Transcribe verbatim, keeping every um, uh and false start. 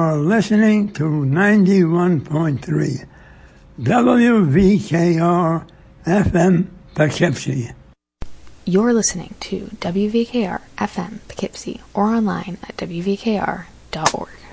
are listening to ninety-one point three W V K R F M Poughkeepsie. You're listening to W V K R F M Poughkeepsie or online at W V K R dot org.